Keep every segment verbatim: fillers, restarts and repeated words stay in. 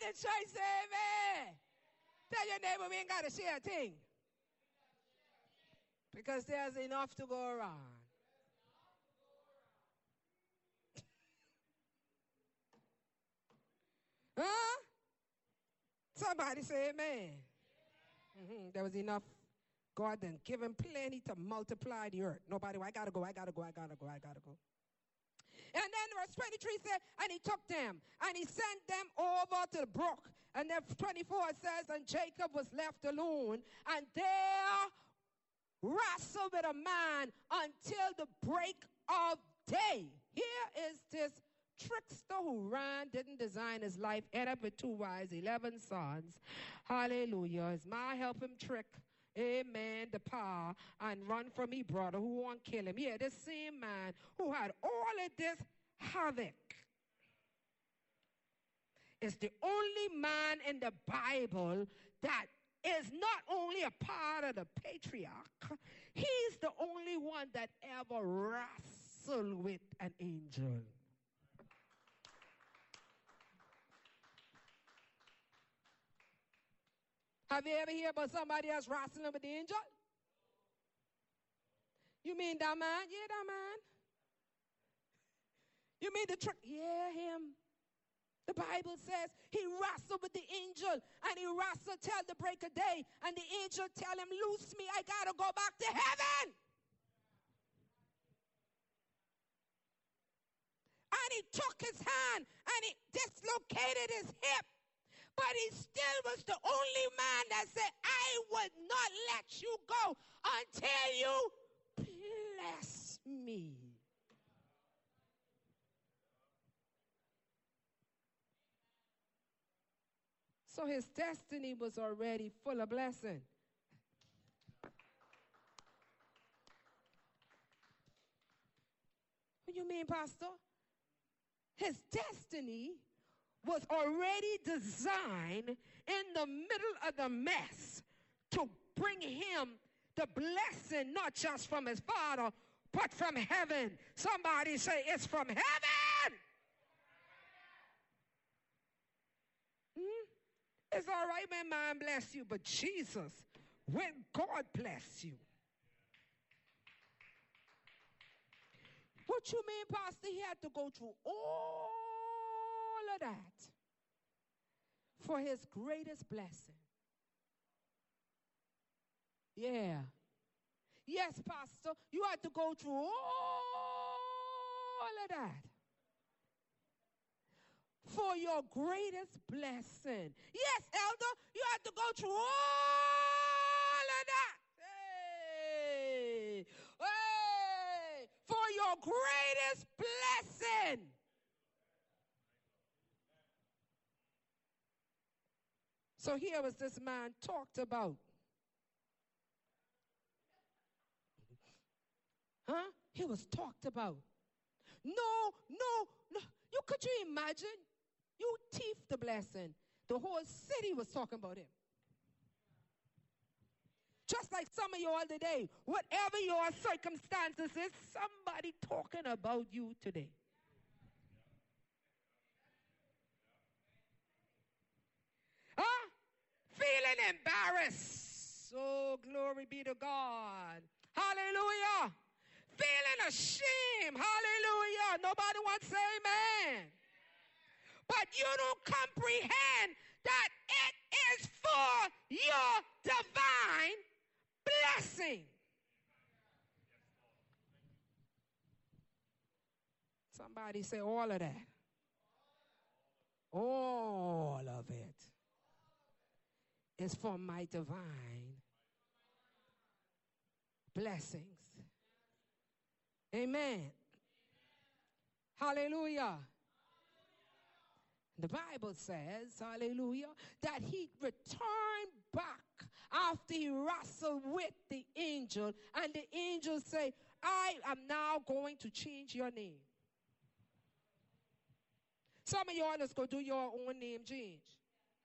the church say amen. Tell your neighbor we ain't got to share a thing. Because there's enough to go around. Huh? Somebody say amen. Mm-hmm. There was enough. God then give him plenty to multiply the earth. Nobody, I gotta go, I gotta go, I gotta go, I gotta go. And then verse twenty-three said, and he took them, and he sent them over to the brook. And then twenty-four says, and Jacob was left alone, and there wrestled with a man until the break of day. Here is this trickster who ran, didn't design his life, ended up with two wives, eleven sons. Hallelujah. His ma help him trick, amen, the power, and run from his brother who won't kill him. Yeah, the same man who had all of this havoc is the only man in the Bible that is not only a part of the patriarch, he's the only one that ever wrestled with an angel. Have you ever heard about somebody else wrestling with the angel? You mean that man? Yeah, that man. You mean the trick? Yeah, him. The Bible says he wrestled with the angel, and he wrestled till the break of day, and the angel tell him, loose me, I gotta go back to heaven. And he took his hand and he dislocated his hip. But he still was the only man that said, I would not let you go until you bless me. So his destiny was already full of blessing. What do you mean, Pastor? His destiny was already designed in the middle of the mess to bring him the blessing, not just from his father, but from heaven. Somebody say, it's from heaven. Hmm? It's all right when man bless you, but Jesus, when God bless you. What you mean, Pastor? He had to go through all of that for his greatest blessing. Yeah. Yes, Pastor, you had to go through all of that for your greatest blessing. Yes, Elder, you had to go through all of that. Hey, hey, for your greatest blessing. So here was this man talked about. Huh? He was talked about. No, no, no. You could you imagine? You thief the blessing. The whole city was talking about him. Just like some of you all today, whatever your circumstances is, somebody talking about you today. Huh? Feeling embarrassed. Oh, glory be to God. Hallelujah. Feeling ashamed. Hallelujah. Nobody wants to say amen. But you don't comprehend that it is for your divine blessing. Somebody say all of that. All of it is for my divine blessings. Amen. Hallelujah. The Bible says, hallelujah, that he returned back after he wrestled with the angel, and the angel say, I am now going to change your name. Some of y'all just go do your own name change.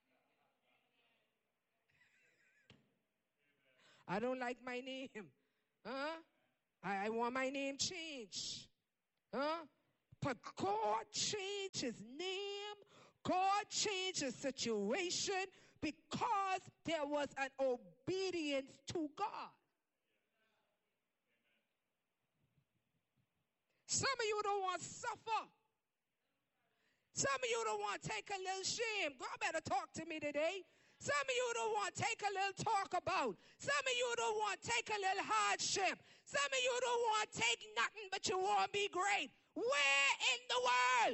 I don't like my name. Huh? I, I want my name changed. Huh? But God changed his name. God changed the situation because there was an obedience to God. Some of you don't want to suffer. Some of you don't want to take a little shame. God better talk to me today. Some of you don't want to take a little talk about. Some of you don't want to take a little hardship. Some of you don't want to take nothing, but you want to be great. Where in the world?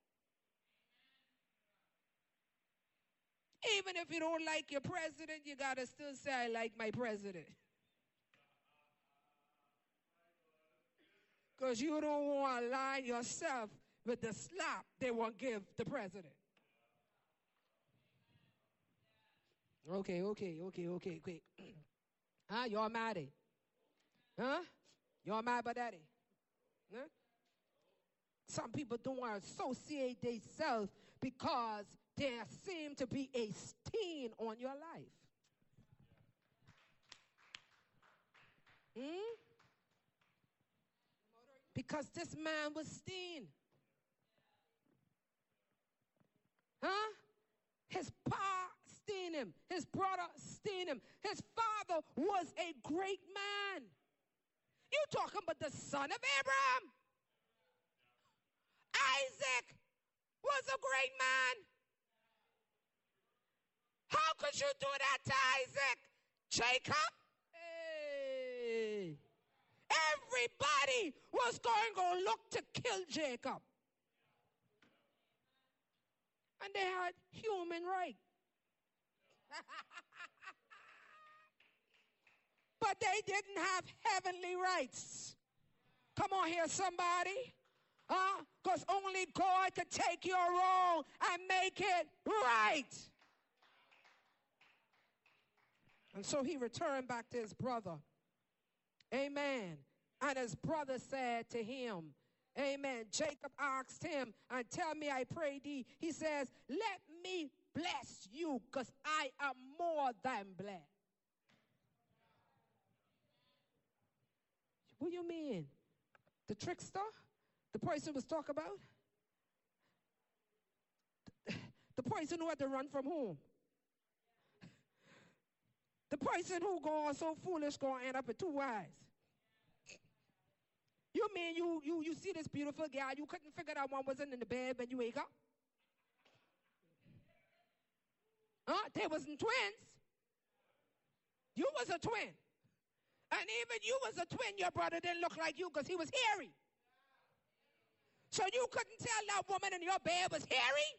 Even if you don't like your president, you got to still say, I like my president. Because you don't want to line yourself with the slap they want to give the president. Okay, okay, okay, okay, okay. Huh? Y'all mad? Huh? Y'all mad about that? Huh? Some people don't want to associate themselves because there seem to be a stain on your life. Hmm? Because this man was stained. Huh? His pa stained him. His brother stained him. His father was a great man. You talking about the son of Abraham? Isaac was a great man. How could you do that to Isaac? Jacob? Hey. Everybody was going to look to kill Jacob. And they had human rights. But they didn't have heavenly rights. Come on here, somebody. Huh? Because only God could take your wrong and make it right. And so he returned back to his brother. Amen. And his brother said to him, amen. Jacob asked him, and tell me, I pray thee. He says, let me bless you, because I am more than blessed. What do you mean? The trickster? The person was talking about? The person who had to run from home. The person who gone so foolish gonna end up with two wives. You mean you you you see this beautiful girl, you couldn't figure out one wasn't in the bed when you wake up? Huh? They wasn't twins. You was a twin. And even you was a twin, your brother didn't look like you because he was hairy. So you couldn't tell that woman in your bed was hairy?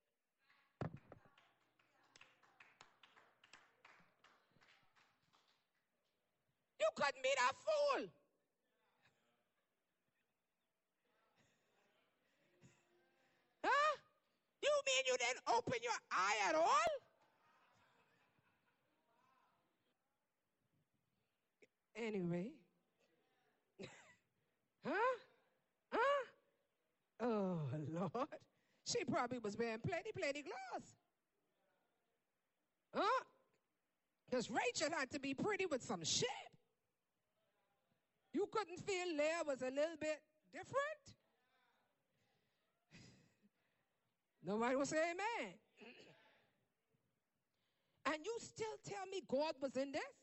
You couldn't be that fool. Huh? You mean you didn't open your eye at all? Anyway. Huh? Huh? Oh, Lord. She probably was wearing plenty, plenty clothes. Huh? Because Rachel had to be pretty with some shit. You couldn't feel Leah was a little bit different? Nobody will say amen. And you still tell me God was in this?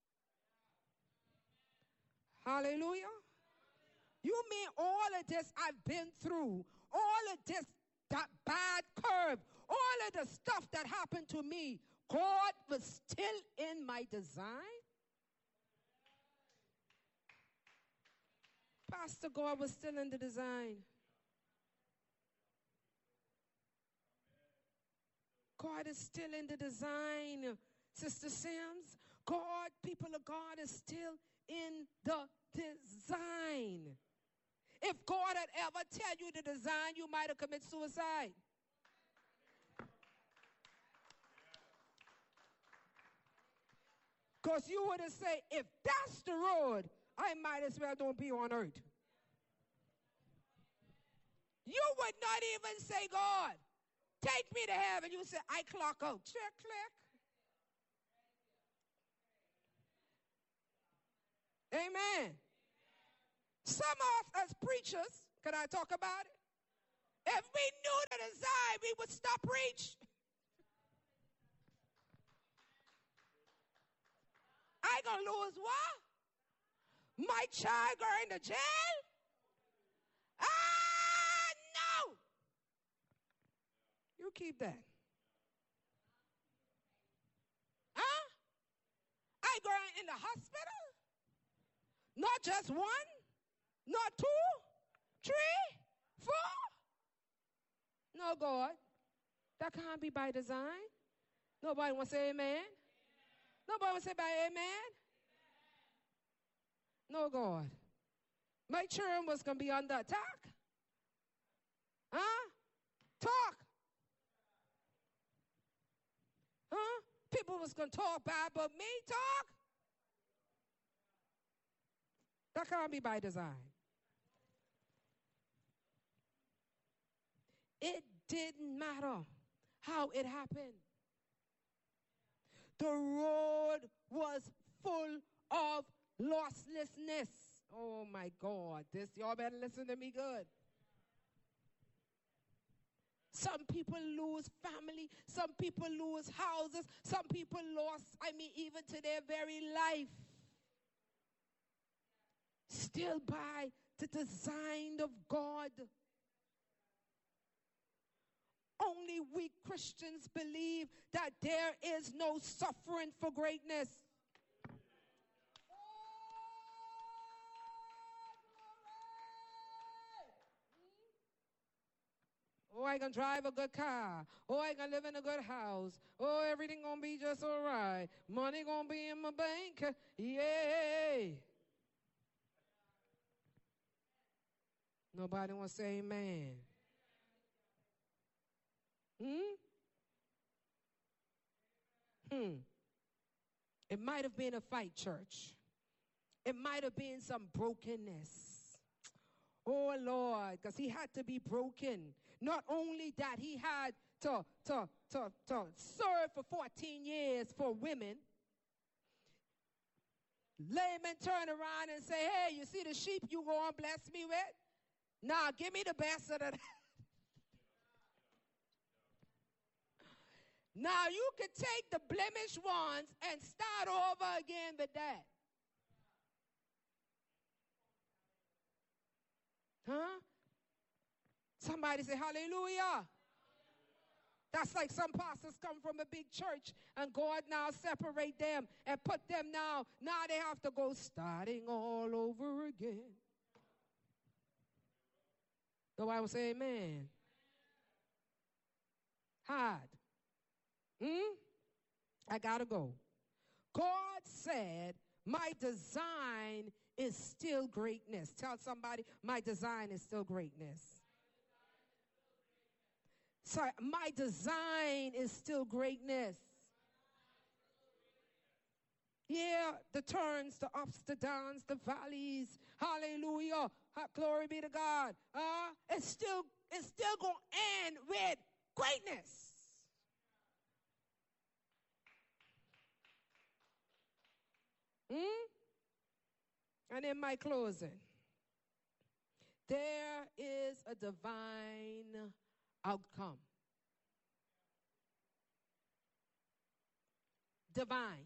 Hallelujah. You mean all of this I've been through, all of this, that bad curve, all of the stuff that happened to me, God was still in my design? Pastor, God was still in the design. God is still in the design, Sister Sims. God, people of God, is still in the design. If God had ever tell you the design, you might have committed suicide. Because you would have said, if that's the road, I might as well don't be on earth. You would not even say, God, take me to heaven. You say, I clock out. Click, click. Amen. Some of us as preachers, can I talk about it? If we knew the design, we would stop reach. I gonna lose what? My child going to jail? Ah, no. You keep that. Huh? I going in the hospital? Not just one, not two, three, four. No, God. That can't be by design. Nobody want to say amen. Nobody want to say by amen. No, God. My children was going to be under attack. Huh? Talk. Huh? People was going to talk bad about me. Talk. That can't be by design. It didn't matter how it happened. The road was full of losslessness. Oh my God. This, y'all better listen to me good. Some people lose family. Some people lose houses. Some people lost, I mean, even to their very life. Still by the design of God. Only we Christians believe that there is no suffering for greatness. Oh, I can drive a good car. Oh, I can live in a good house. Oh, everything gonna be just all right. Money gonna be in my bank. Yay. Nobody wants to say amen. Hmm? Hmm. It might have been a fight, church. It might have been some brokenness. Oh, Lord, because he had to be broken. Not only that, he had to, to, to, to serve for fourteen years for women. Layman turn around and say, hey, you see the sheep you going to bless me with? Nah, give me the best of that. Now you can take the blemished ones and start over again with that. Huh? Somebody say hallelujah. That's like some pastors come from a big church and God now separate them and put them now. Now they have to go starting all over again. The Bible say amen. Hard. Hmm? I gotta go. God said, my design is still greatness. Tell somebody, my design is still greatness. So my design is still greatness. Yeah, the turns, the ups, the downs, the valleys. Hallelujah. Glory be to God. Uh, it's still, it's still going to end with greatness. Hmm? And in my closing, there is a divine outcome. Divine.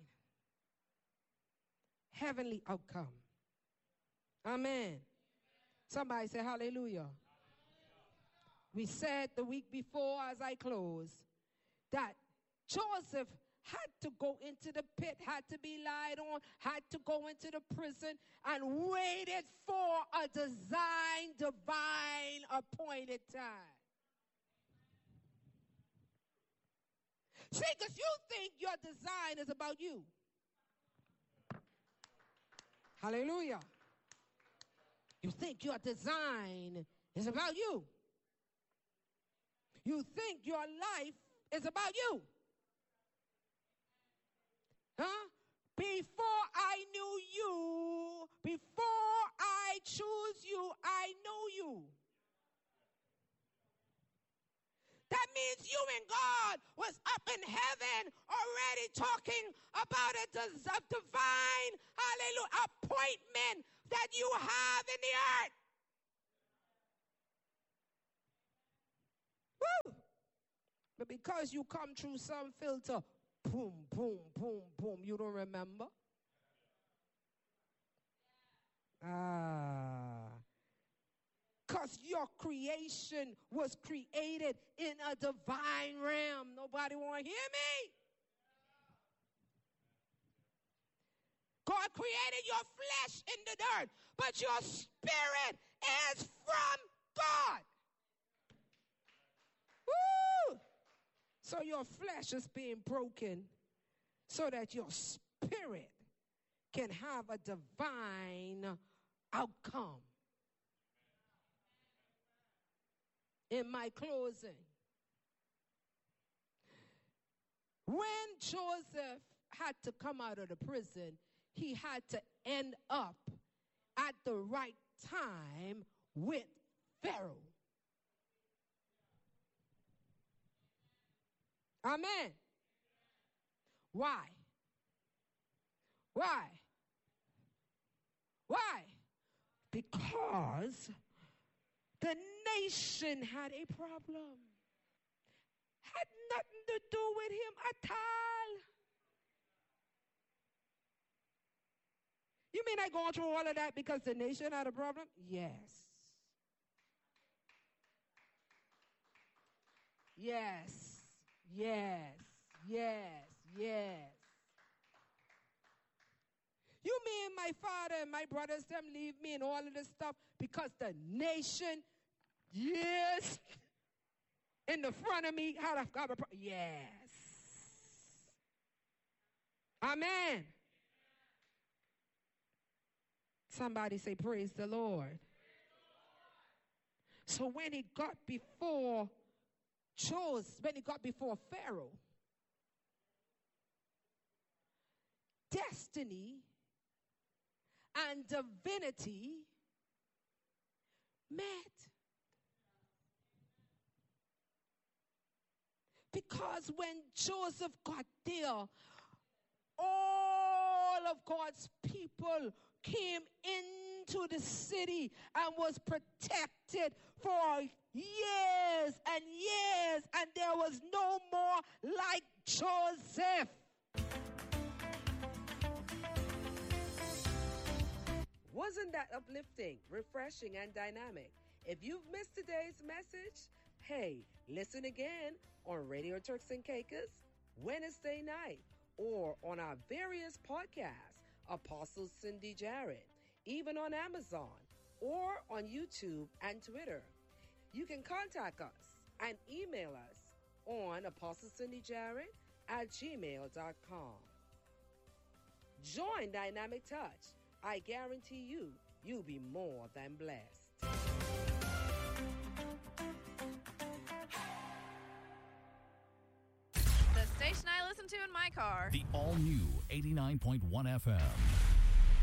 Heavenly outcome. Amen. Somebody say hallelujah. We said the week before as I close that Joseph had to go into the pit, had to be lied on, had to go into the prison and waited for a design, divine appointed time. See, because you think your design is about you. Hallelujah. You think your design is about you. You think your life is about you. Huh? Before I knew you, before I choose you, I knew you. That means you and God was up in heaven already talking about a divine, hallelujah, appointment that you have in the earth. Woo! But because you come through some filter, boom, boom, boom, boom, you don't remember? Ah. Because your creation was created in a divine realm. Nobody want to hear me? God created your flesh in the dirt, but your spirit is from God. Woo! So your flesh is being broken so that your spirit can have a divine outcome. In my closing, when Joseph had to come out of the prison, he had to end up at the right time with Pharaoh. Amen. Why? Why? Why? Because the nation had a problem. Had nothing to do with him at all. You mean I going through all of that because the nation had a problem? Yes. Yes. Yes. Yes. Yes. You mean my father and my brothers, them leave me and all of this stuff because the nation, yes, in the front of me had a problem? Yes. Amen. Somebody say, praise the Lord. So when he got before Joseph, when he got before Pharaoh, destiny and divinity met. Because when Joseph got there, all of God's people came into the city and was protected for years and years, and there was no more like Joseph. Wasn't that uplifting, refreshing, and dynamic? If you've missed today's message, hey, listen again on Radio Turks and Caicos Wednesday night or on our various podcasts, Apostle Cindy Jarrett, even on Amazon or on YouTube and Twitter. You can contact us and email us on apostle cindy jarrett at gmail dot com. Join Dynamic Touch. I guarantee you, you'll be more than blessed. The station I listen to in my car. The all-new eighty-nine point one F M.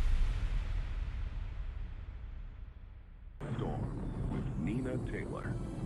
Storm with Nina Taylor.